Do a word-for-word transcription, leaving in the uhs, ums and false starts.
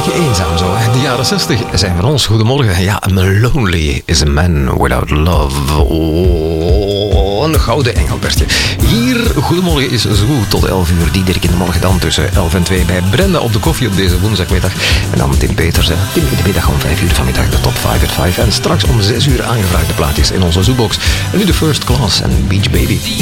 beetje eenzaam zo. Hè? De jaren zestig zijn van ons. Goedemorgen. Ja, I'm lonely is a man without love. Oh, een gouden engelbertje. Hier, goedemorgen is zo goed tot elf uur. Diederik in de morgen dan tussen elf en twee bij Brenda op de koffie op deze woensdagmiddag. En dan Tim Peters. Hè. Tim in de middag om vijf uur vanmiddag de top vijf at vijf. En straks om zes uur aangevraagde plaatjes in onze zoekbox. En nu de First Class en Beach Baby.